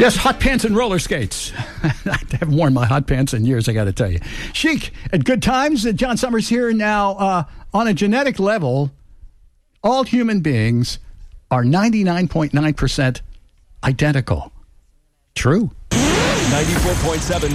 Yes, hot pants and roller skates. I haven't worn my hot pants in years, I got to tell you. Chic at Good Times. John Summers here. Now, on a genetic level, all human beings are 99.9% identical. True. 94.7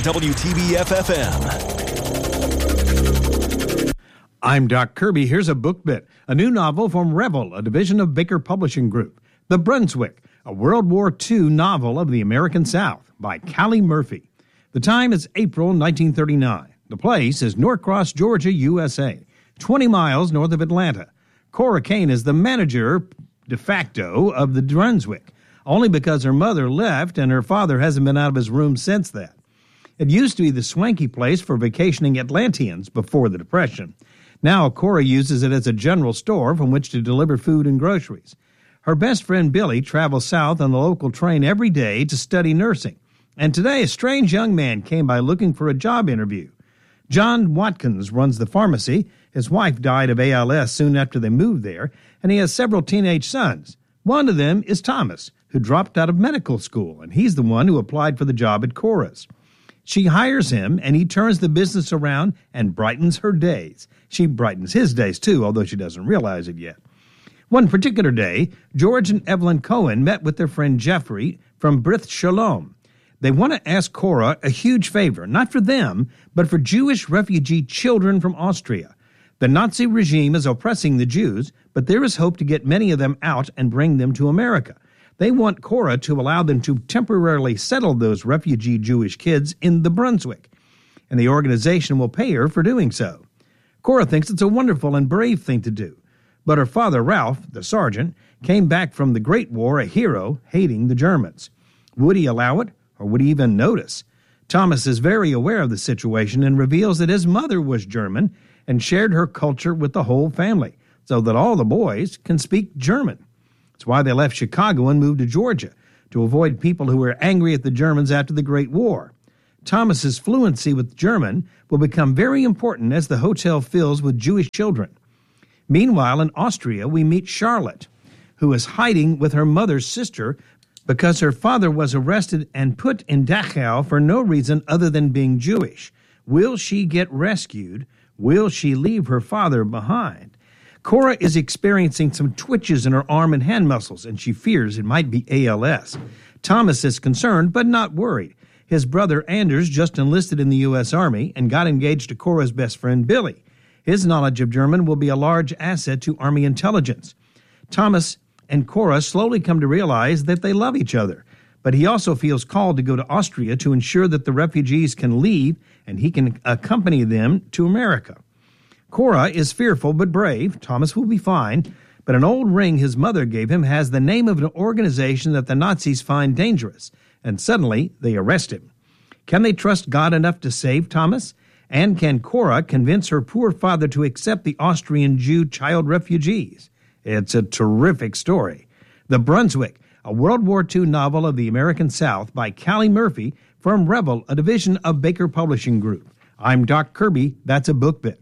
WTBF-FM. I'm Doc Kirby. Here's a book bit. A new novel from Rebel, a division of Baker Publishing Group. The Brunswick, a World War II novel of the American South by Callie Murphy. The time is April 1939. The place is Norcross, Georgia, USA, 20 miles north of Atlanta. Cora Kane is the manager de facto of the Brunswick, only because her mother left and her father hasn't been out of his room since that. It used to be the swanky place for vacationing Atlanteans before the Depression. Now Cora uses it as a general store from which to deliver food and groceries. Her best friend Billy travels south on the local train every day to study nursing. And today a strange young man came by looking for a job interview. John Watkins runs the pharmacy. His wife died of ALS soon after they moved there, and he has several teenage sons. One of them is Thomas, who dropped out of medical school, and he's the one who applied for the job at Cora's. She hires him, and he turns the business around and brightens her days. She brightens his days, too, although she doesn't realize it yet. One particular day, George and Evelyn Cohen met with their friend Jeffrey from Brith Shalom. They want to ask Cora a huge favor, not for them, but for Jewish refugee children from Austria. The Nazi regime is oppressing the Jews, but there is hope to get many of them out and bring them to America. They want Cora to allow them to temporarily settle those refugee Jewish kids in the Brunswick, and the organization will pay her for doing so. Cora thinks it's a wonderful and brave thing to do. But her father, Ralph, the sergeant, came back from the Great War a hero, hating the Germans. Would he allow it, or would he even notice? Thomas is very aware of the situation and reveals that his mother was German and shared her culture with the whole family, so that all the boys can speak German. It's why they left Chicago and moved to Georgia, to avoid people who were angry at the Germans after the Great War. Thomas's fluency with German will become very important as the hotel fills with Jewish children. Meanwhile, in Austria, we meet Charlotte, who is hiding with her mother's sister because her father was arrested and put in Dachau for no reason other than being Jewish. Will she get rescued? Will she leave her father behind? Cora is experiencing some twitches in her arm and hand muscles, and she fears it might be ALS. Thomas is concerned, but not worried. His brother Anders just enlisted in the U.S. Army and got engaged to Cora's best friend Billy. His knowledge of German will be a large asset to Army intelligence. Thomas and Cora slowly come to realize that they love each other, but he also feels called to go to Austria to ensure that the refugees can leave and he can accompany them to America. Cora is fearful but brave. Thomas will be fine, but an old ring his mother gave him has the name of an organization that the Nazis find dangerous, and suddenly they arrest him. Can they trust God enough to save Thomas? And can Cora convince her poor father to accept the Austrian Jew child refugees? It's a terrific story. The Brunswick, a World War II novel of the American South by Callie Murphy from Rebel, a division of Baker Publishing Group. I'm Doc Kirby. That's a book bit.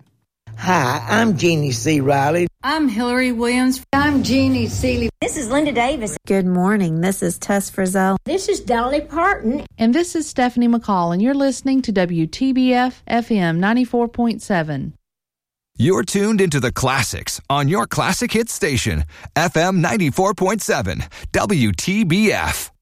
Hi, I'm Jeannie C. Riley. I'm Hillary Williams. I'm Jeannie Seeley. This is Linda Davis. Good morning. This is Tess Frizzell. This is Dolly Parton. And this is Stephanie McCall, and you're listening to WTBF FM 94.7. You're tuned into the classics on your classic hit station, FM 94.7, WTBF.